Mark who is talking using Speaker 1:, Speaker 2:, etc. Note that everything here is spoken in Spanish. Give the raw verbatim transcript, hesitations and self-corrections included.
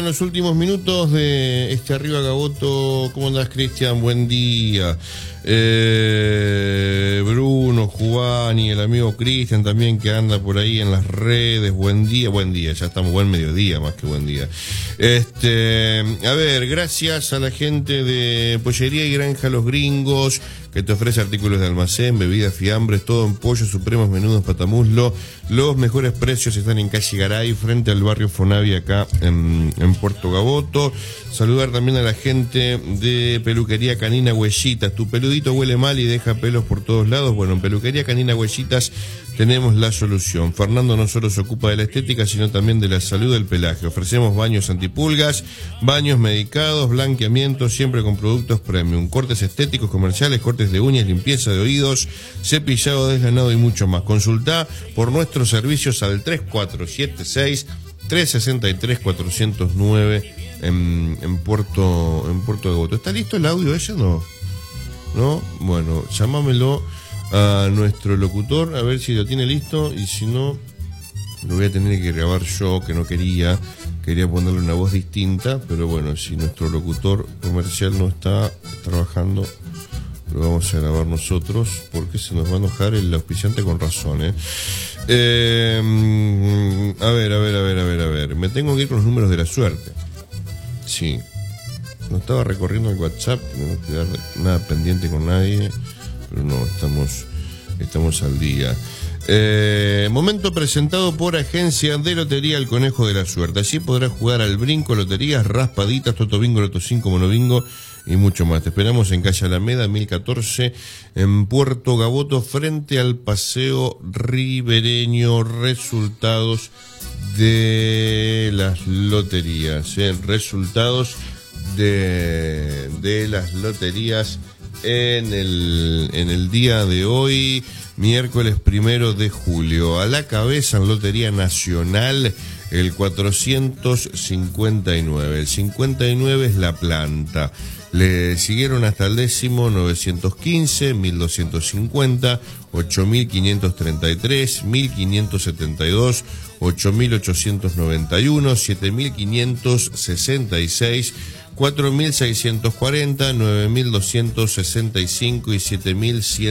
Speaker 1: En los últimos minutos de este Arriba Gaboto, ¿cómo andás, Cristian? Buen día. Eh, Bruno, Juan y el amigo Cristian también, que anda por ahí en las redes. Buen día, buen día, ya estamos, buen mediodía más que buen día. Este, a ver, gracias a la gente de Pollería y Granja Los Gringos, que te ofrece artículos de almacén, bebidas, fiambres, todo en pollo, supremos, menudos, patamuslo. Los mejores precios están en calle Garay, frente al barrio Fonavi, acá en, en Puerto Gaboto. Saludar también a la gente de Peluquería Canina Huellitas. Tu peludito huele mal y deja pelos por todos lados. Bueno, en Peluquería Canina Huellitas tenemos la solución. Fernando no solo se ocupa de la estética, sino también de la salud del pelaje. Ofrecemos baños antipulgas, baños medicados, blanqueamientos, siempre con productos premium, cortes estéticos, comerciales, cortes de uñas, limpieza de oídos, cepillado, desganado y mucho más. Consultá por nuestros servicios al tres cuatro siete seis, tres seis tres, cuatro cero nueve en, en Puerto en Puerto Gaboto. ¿Está listo el audio ese o no? ¿No? Bueno, llámamelo a nuestro locutor a ver si lo tiene listo, y si no, lo voy a tener que grabar yo, que no quería, quería ponerle una voz distinta, pero bueno, si nuestro locutor comercial no está trabajando, lo vamos a grabar nosotros, porque se nos va a enojar el auspiciante con razón, ¿eh? Eh, a ver, a ver, a ver, a ver, a ver, me tengo que ir con los números de la suerte. Sí, no estaba recorriendo el WhatsApp, no me quedar nada pendiente con nadie, pero no, estamos, estamos al día. Eh, momento presentado por Agencia de Lotería El Conejo de la Suerte. Allí podrás jugar al brinco, loterías, raspaditas, toto bingo, loto cinco, monobingo y mucho más. Te esperamos en calle Alameda, mil catorce, en Puerto Gaboto, frente al Paseo Ribereño. Resultados de las loterías, ¿eh? Resultados de, de las loterías en el, en el día de hoy, miércoles primero de julio. A la cabeza en Lotería Nacional, el cuatrocientos cincuenta y nueve. El cincuenta y nueve es la planta. Le siguieron hasta el décimo novecientos quince, mil doscientos cincuenta, ocho mil quinientos treinta y tres, mil quinientos setenta y dos, ocho mil ochocientos noventa y uno, siete mil quinientos sesenta y seis, cuatro mil seiscientos cuarenta, nueve mil doscientos sesenta y cinco y siete mil cien.